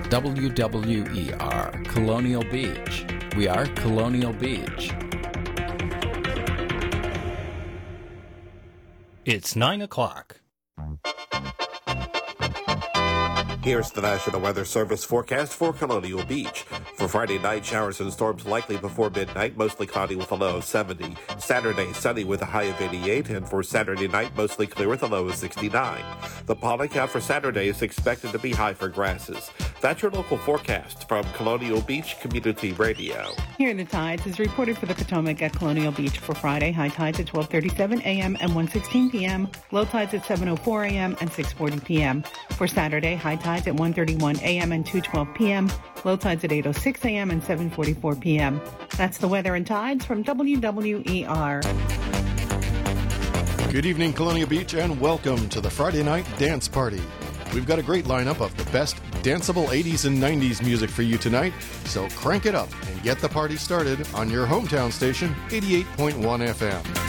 WWER, Colonial Beach. We are Colonial Beach. It's 9 o'clock. Here's the National Weather Service forecast for Colonial Beach. For Friday night, showers and storms likely before midnight, mostly cloudy with a low of 70. Saturday, sunny with a high of 88, and for Saturday night, mostly clear with a low of 69. The pollen count for Saturday is expected to be high for grasses. That's your local forecast from Colonial Beach Community Radio. Here in the tides is reported for the Potomac at Colonial Beach for Friday. High tides at 12:37 a.m. and 1:16 p.m. Low tides at 7:04 a.m. and 6:40 p.m. For Saturday, high tides at 1:31 a.m. and 2:12 p.m. Low tides at 8:06 a.m. and 7:44 p.m. That's the weather and tides from WWER. Good evening, Colonial Beach, and welcome to the Friday Night Dance Party. We've got a great lineup of the best danceable 80s and 90s music for you tonight, so crank it up and get the party started on your hometown station, 88.1 FM.